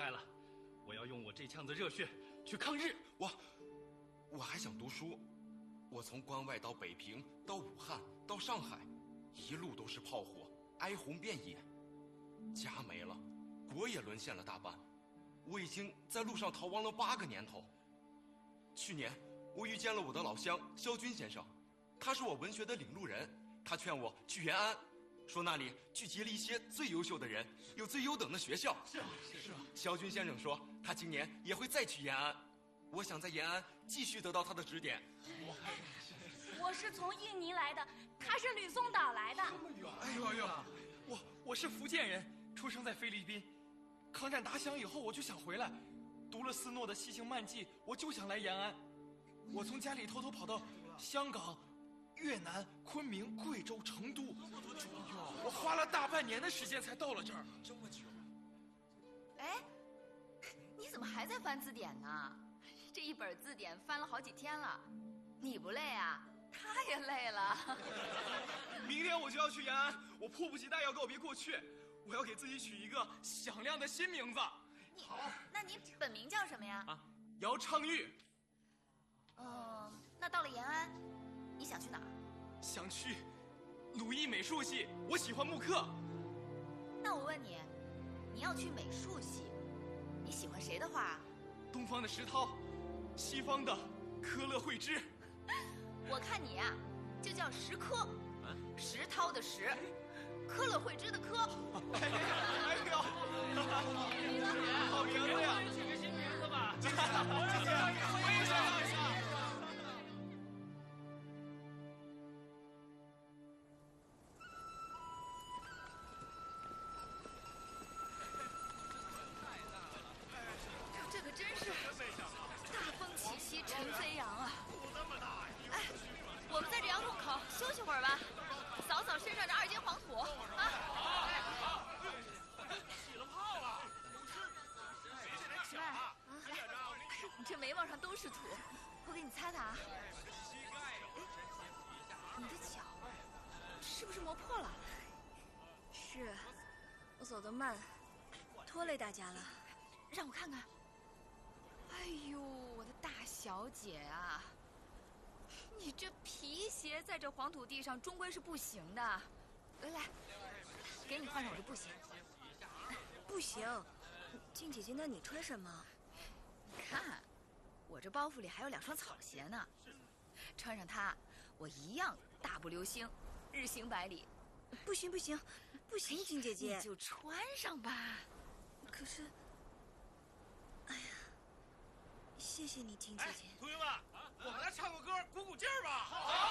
该了，我要用我这腔子热血去抗日。 我还想读书，我从关外到北平，到武汉，到上海，一路都是炮火，哀鸿遍野，家没了，国也沦陷了大半，我已经在路上逃亡了8个年头。去年我遇见了我的老乡萧军先生，他是我文学的领路人，他劝我去延安，说那里聚集了一些最优秀的人，有最优等的学校。是啊。萧军先生说他今年也会再去延安，我想在延安继续得到他的指点。 我是从印尼来的，他是吕宋岛来的。 哎呦，我是福建人，出生在菲律宾。抗战打响以后，我就想回来，读了斯诺的《西行漫记》，我就想来延安。我从家里偷偷跑到香港、越南、昆明、贵州、成都，我花了大半年的时间才到了这儿。 这么久？哎，你怎么还在翻字典呢？这一本字典翻了好几天了，你不累啊？他也累了。 明天我就要去延安，我迫不及待要告别过去，我要给自己取一个响亮的新名字。 好，那你本名叫什么呀？ 姚昌玉。 那到了延安，你想去哪儿？ 想去鲁艺美术系，我喜欢木刻。 那我问你，你要去美术系，你喜欢谁的画？ 东方的石涛，西方的科勒惠芝。 我看你呀，就叫石科，石涛的石，科勒惠芝的科。 哎呦，好名字呀！ 取个新名字吧。 姐姐，我也想要一下。 这可真是大风起兮尘飞扬啊！哎，我们在这杨洞口休息会儿吧，扫扫身上这2斤黄土啊！ 起了泡了，谁来抢啊？ 来，你这眉毛上都是土，我给你擦擦啊。你的脚是不是磨破了？ 是，我走得慢，拖累大家了。 让我看看。哎呦，我的大小姐啊，你这皮鞋在这黄土地上终归是不行的。来，给你换上我这布鞋。 不行，静姐姐，那你穿什么？ 你看，我这包袱里还有2双草鞋呢，穿上它，我一样大步流星，日行百里。 不行，静姐姐， 你就穿上吧。 可是，哎呀，谢谢你，静姐姐。 同学们，我们来唱个歌，鼓鼓劲儿吧。